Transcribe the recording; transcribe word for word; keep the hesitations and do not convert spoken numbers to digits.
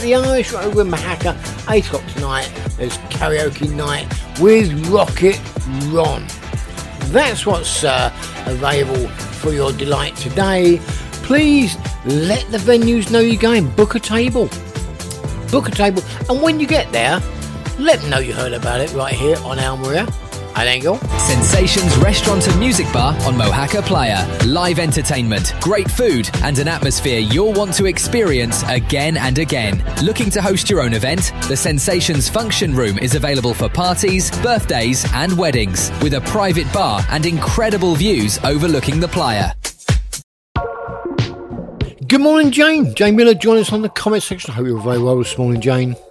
the Irish over in Mahaka, eight o'clock tonight, there's karaoke night with Rocket Ron. That's what's uh, available for your delight today. Please let the venues know you're going. Book a table. Book a table. And when you get there, let them know you heard about it right here on Almeria. At Angle. Sensations Restaurant and Music Bar on Mohaka Playa. Live entertainment, great food, and an atmosphere you'll want to experience again and again. Looking to host your own event? The Sensations Function Room is available for parties, birthdays, and weddings, with a private bar and incredible views overlooking the playa. Good morning, Jane. Jane Miller, join us on the comment section. I hope you're very well this morning, Jane.